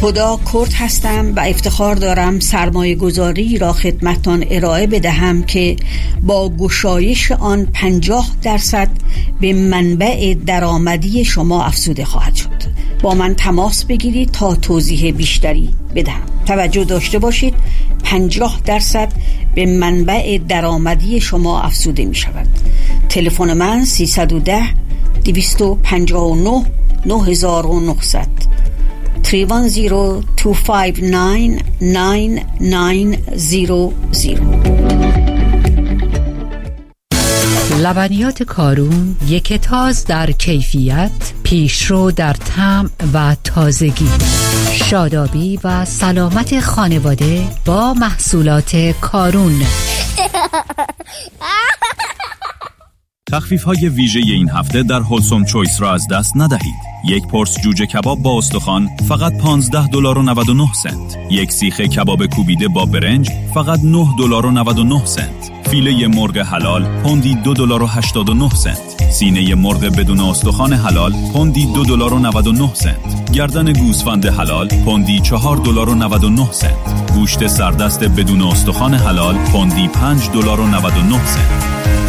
هدا کرد هستم و افتخار دارم سرمایه گذاری را خدمتان ارائه بدهم که با گشایش آن 50% به منبع درآمدی شما افزوده خواهد شد. با من تماس بگیرید تا توضیح بیشتری بدهم. توجه داشته باشید 50% به منبع درآمدی شما افزوده می شود. تلفن من 310 259 9900 310-259-9900. لبنیات کارون، یک تاز در کیفیت، پیشرو در طعم و تازگی. شادابی و سلامت خانواده با محصولات کارون. تخفیف‌های ویژه این هفته در هولسوم چویس را از دست ندهید. یک پرس جوجه کباب با استخوان فقط $15.99. یک سیخ کباب کوبیده با برنج فقط $9.99. فیله مرغ حلال پوندی $2.89. سینه مرغ بدون استخوان حلال پوندی $2.99. گردن گوسفند حلال پوندی $4.99. گوشت سردست بدون استخوان حلال پوندی $5.99.